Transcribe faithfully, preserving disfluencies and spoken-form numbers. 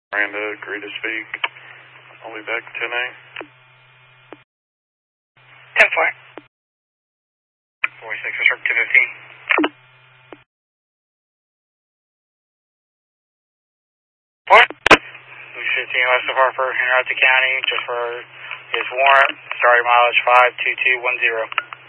Miranda, agree to speak. I'll be back at ten A. ten four. forty-six, reserve two fifteen. What? two fifteen west of Harper, Henrietta County, just for his warrant, starting mileage five two two one zero.